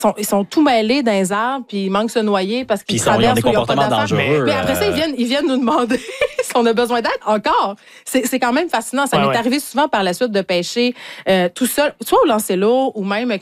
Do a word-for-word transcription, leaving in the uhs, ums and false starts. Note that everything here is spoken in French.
sont, ils sont tout mêlés dans les arbres, puis ils manquent de se noyer parce qu'ils Puis ils sont- ils ont traversent des ou ils n'ont pas comportements d'affaires. dangereux. Mais après ça, ils viennent, ils viennent nous demander si on a besoin d'aide encore. C'est, c'est quand même fascinant. Ça Ouais, m'est ouais. arrivé souvent par la suite de pêcher euh, tout seul, soit au lancer l'eau ou même